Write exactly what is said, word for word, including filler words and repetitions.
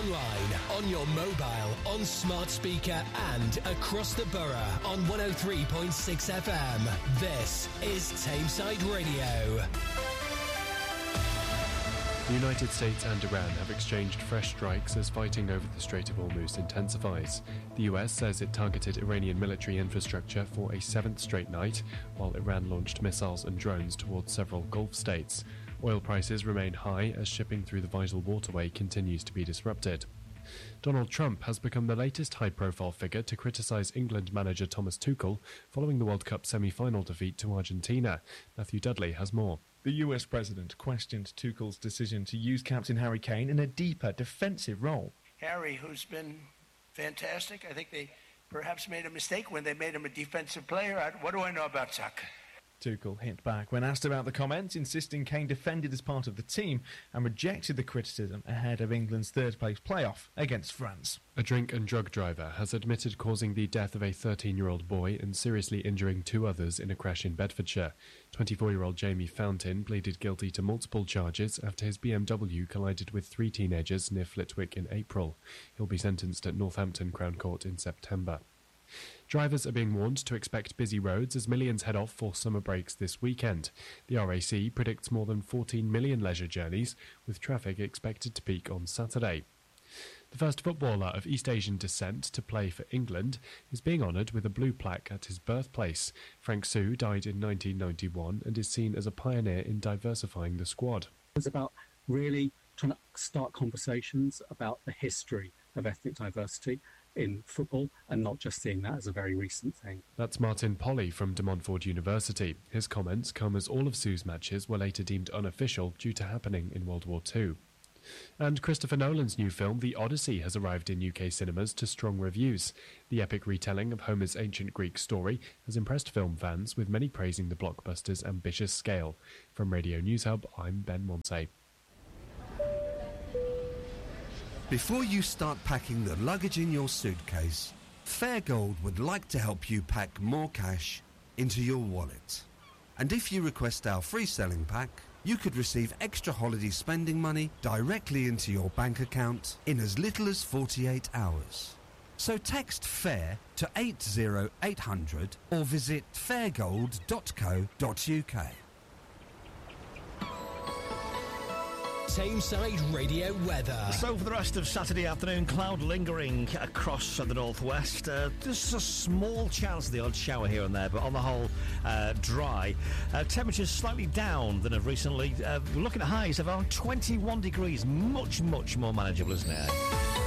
online, on your mobile, on smart speaker and across the borough on one oh three point six F M. This is Tameside Radio. The United States and Iran have exchanged fresh strikes as fighting over the Strait of Hormuz intensifies. The U S says it targeted Iranian military infrastructure for a seventh straight night, while Iran launched missiles and drones towards several Gulf states. Oil prices remain high as shipping through the vital waterway continues to be disrupted. Donald Trump has become the latest high-profile figure to criticise England manager Thomas Tuchel following the World Cup semi-final defeat to Argentina. Matthew Dudley has more. The U S president questioned Tuchel's decision to use captain Harry Kane in a deeper defensive role. Harry, who's been fantastic, I think they perhaps made a mistake when they made him a defensive player. I, what do I know about soccer? Tuchel hit back when asked about the comments, insisting Kane defended as part of the team and rejected the criticism ahead of England's third-place playoff against France. A drink and drug driver has admitted causing the death of a thirteen-year-old boy and seriously injuring two others in a crash in Bedfordshire. twenty-four-year-old Jamie Fountain pleaded guilty to multiple charges after his B M W collided with three teenagers near Flitwick in April. He'll be sentenced at Northampton Crown Court in September. Drivers are being warned to expect busy roads as millions head off for summer breaks this weekend. The R A C predicts more than fourteen million leisure journeys, with traffic expected to peak on Saturday. The first footballer of East Asian descent to play for England is being honoured with a blue plaque at his birthplace. Frank Su died in nineteen ninety-one and is seen as a pioneer in diversifying the squad. It was about really trying to start conversations about the history of ethnic diversity in football and not just seeing that as a very recent thing. That's Martin Polly from De Montfort University. His comments come as all of Sue's matches were later deemed unofficial due to happening in World War Two. And Christopher Nolan's new film, The Odyssey, has arrived in U K cinemas to strong reviews. The epic retelling of Homer's ancient Greek story has impressed film fans, with many praising the blockbuster's ambitious scale. From Radio News Hub, I'm Ben Monte. Before you start packing the luggage in your suitcase, Fairgold would like to help you pack more cash into your wallet. And if you request our free selling pack, you could receive extra holiday spending money directly into your bank account in as little as forty-eight hours. So text FAIR to eight zero eight hundred or visit fairgold dot co dot uk. Tameside Radio weather. So for the rest of Saturday afternoon, cloud lingering across the northwest. Uh, just a small chance of the odd shower here and there, but on the whole, uh, dry. Uh, temperatures slightly down than of recently. Uh, we're looking at highs of around twenty-one degrees. Much, much more manageable, isn't it?